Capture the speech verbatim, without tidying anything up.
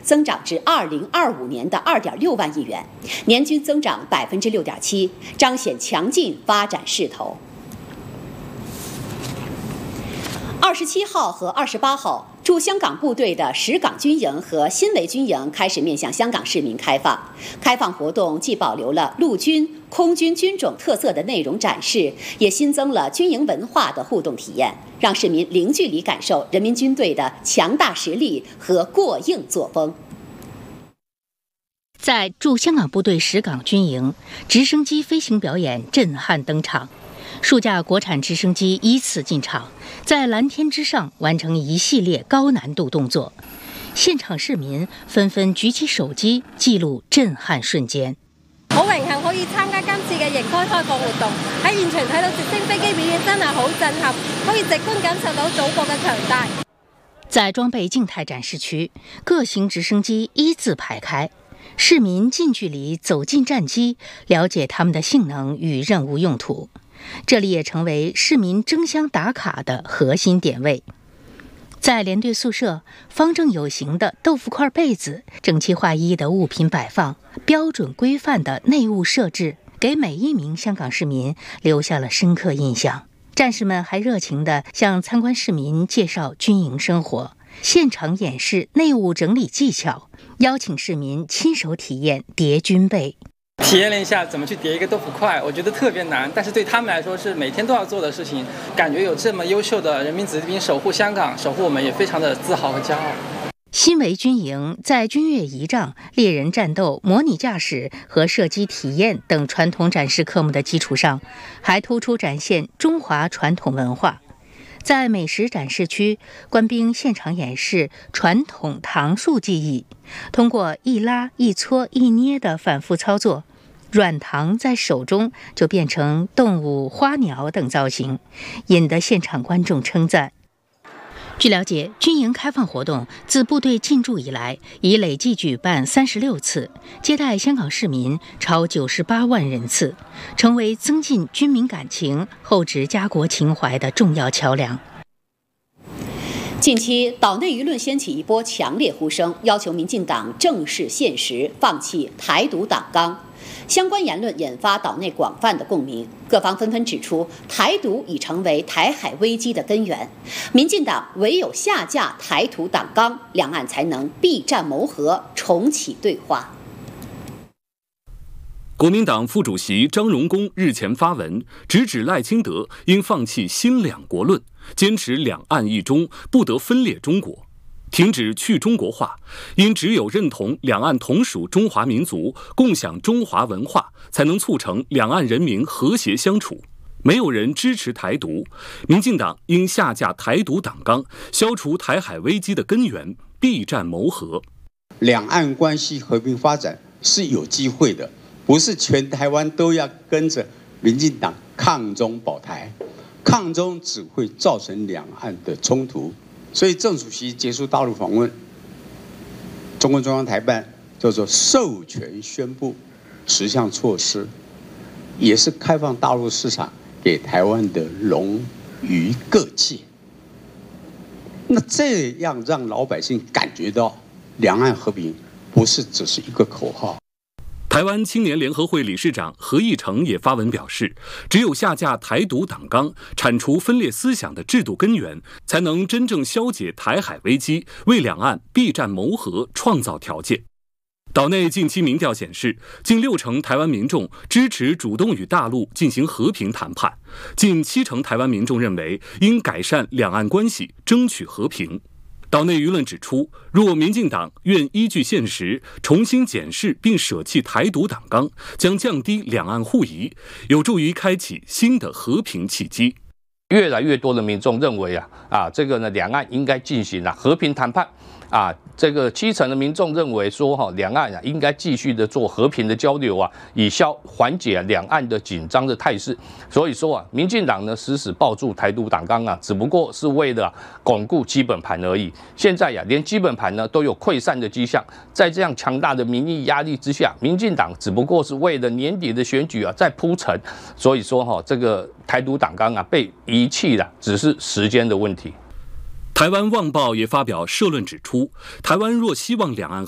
增长至二零二五年的二点六万亿元，年均增长百分之六点七，彰显强劲发展势头。二十七号和二十八号，驻香港部队的石港军营和新围军营开始面向香港市民开放。开放活动既保留了陆军、空军军种特色的内容展示，也新增了军营文化的互动体验，让市民零距离感受人民军队的强大实力和过硬作风。 在驻香港部队石港军营，直升机飞行表演震撼登场。数架国产直升机依次进场，在蓝天之上完成一系列高难度动作。现場市民紛紛舉起手機記錄震撼瞬間。 好榮幸可以參加今次嘅營區開放活動，喺現場睇到直升飛機表演真係好震撼，可以直觀感受到祖國嘅強大。 在裝備靜態展示區，各型直升機一字排開，市民近距離走進戰機，了解它們的性能與任務用途。這裡也成為市民爭相打卡的核心點位。在連隊宿舍，方正有型的豆腐塊被子，整齊劃一的物品擺放，標準規範的內務設置，給每一名香港市民留下了深刻印象。戰士們還熱情地向參觀市民介紹軍營生活，現場演示內務整理技巧，邀請市民親手體驗疊軍被。 體驗了一下怎麼去疊一個豆腐塊，我覺得特別難，但是對他們來說是每天都要做的事情。感覺有這麼優秀的人民子弟兵守護香港，守護我們，也非常的自豪和驕傲。 新圍軍營在軍樂儀仗、獵人戰鬥、模擬駕駛和射擊體驗等傳統展示科目的基礎上，還突出展現中華傳統文化。在美食展示區，官兵現場演示傳統糖術技藝，通過一拉、一搓、一捏的反覆操作，軟糖在手中就變成動物、花鳥等造型，引得現場觀眾稱讚。據了解，軍營開放活動自部隊進駐以來，已累計舉辦三十六次，接待香港市民超九十八萬人次，成為增進軍民感情、厚植家國情懷的重要橋樑。 近期，島內輿論掀起一波強烈呼聲，要求民進黨正視現實，放棄台獨黨綱。相關言論引發島內廣泛的共鳴，各方紛紛指出，台獨已成為台海危機的根源。民進黨唯有下架台獨黨綱，兩岸才能避戰謀和，重啟對話。 國民黨副主席張榮恭日前發文，直指賴清德應放棄新兩國論，堅持兩岸一中，不得分裂中國。停止去中國化，因只有認同兩岸同屬中華民族，共享中華文化，才能促成兩岸人民和諧相處。沒有人支持台獨，民進黨應下架台獨黨綱，消除台海危機的根源，避戰謀和。 兩岸關係和平發展是有機會的，不是全台灣都要跟着民進黨抗中保台，抗中只會造成兩岸的衝突。所以鄭主席結束大陸訪問，中共中央台辦叫做授權宣布十項措施，也是開放大陸市場給台灣的龍魚各界。那這樣讓老百姓感覺到兩岸和平不是只是一個口號。 台灣青年聯合會理事長何義成也發文表示，只有下架台獨黨綱，鏟除分裂思想的制度根源，才能真正消解台海危機，為兩岸避戰謀和創造條件。島內近期民調顯示，近六成台灣民眾支持主動與大陸進行和平談判，近七成台灣民眾認為應改善兩岸關係，爭取和平。島內輿論指出，若民進黨願依據現實重新檢視並捨棄台獨黨綱，將降低兩岸互疑，有助於開啟新的和平契機。 越來越多的民眾認為啊，啊，這個呢，兩岸應該進行啊和平談判。啊，這個七成的民眾認為說，哈，兩岸啊應該繼續的做和平的交流啊，以消緩解兩岸的緊張的態勢。所以說啊，民進黨呢死死抱住台獨黨綱啊，只不過是為了鞏固基本盤而已。現在呀，連基本盤呢都有潰散的跡象，在這樣強大的民意壓力之下，民進黨只不過是為了年底的選舉啊在鋪陳。所以說哈，這個台獨黨綱啊被遺棄了，只是時間的問題。 台灣旺報也發表社論指出，台灣若希望兩岸